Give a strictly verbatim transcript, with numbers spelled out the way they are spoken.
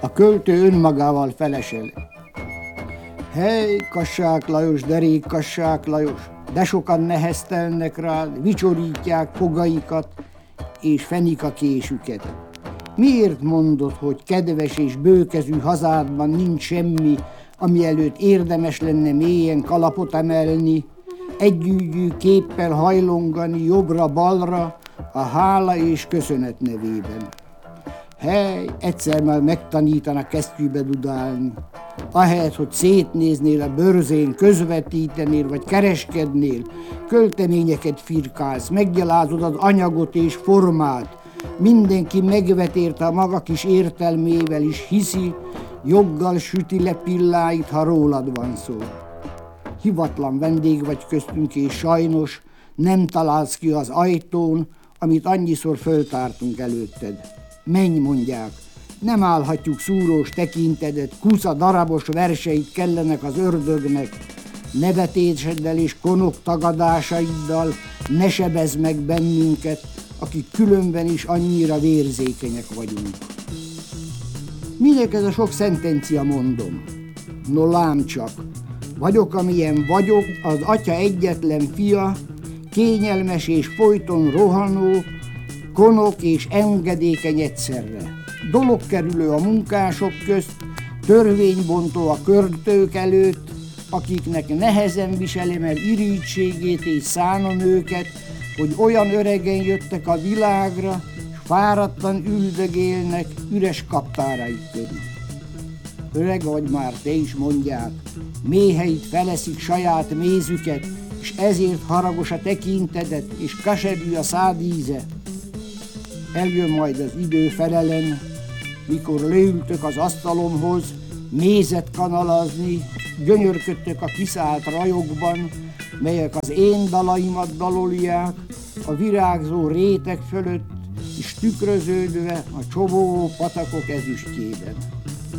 A költő önmagával felesel. Hely, Kassák Lajos, derék Kassák Lajos, de sokan neheztelnek rád, vicsorítják fogaikat és fenik a késüket. Miért mondod, hogy kedves és bőkezű hazádban nincs semmi, ami előtt érdemes lenne mélyen kalapot emelni, együgyű képpel hajlongani jobbra-balra a hála és köszönet nevében? Hely, egyszer már megtanítanak kesztyűbe dudálni. Ahelyett, hogy szétnéznél a bőrzén, közvetítenél vagy kereskednél, költeményeket firkálsz, meggyalázod az anyagot és formát. Mindenki megvetérte a maga kis értelmével is hiszi, joggal süti le pilláit, ha rólad van szó. Hivatlan vendég vagy köztünk, és sajnos nem találsz ki az ajtón, amit annyiszor föltártunk előtted. Menj, mondják, nem állhatjuk szúrós tekintedet, kusza darabos verseit kellenek az ördögnek, nevetéseddel és konok tagadásaiddal ne sebezd meg bennünket, akik különben is annyira vérzékenyek vagyunk. Minek ez a sok szentencia, mondom? No lám csak, vagyok, amilyen vagyok, az atya egyetlen fia, kényelmes és folyton rohanó, konok és engedékeny egyszerre. Dologkerülő a munkások közt, törvénybontó a költők előtt, akiknek nehezen viselem el irítségét és szánom őket, hogy olyan öregen jöttek a világra, s fáradtan üldögélnek üres kaptáraik körül. Öreg vagy már, te is, mondják, méheit feleszik saját mézüket, és ezért haragos a tekintedet, és keserű a szád íze. Eljön majd az idő, felelem, mikor leültök az asztalomhoz, mézet kanalazni, gyönyörködtök a kiszállt rajokban, melyek az én dalaimat dalolják, a virágzó réteg fölött, és tükröződve a csobogó patakok ezüstjében.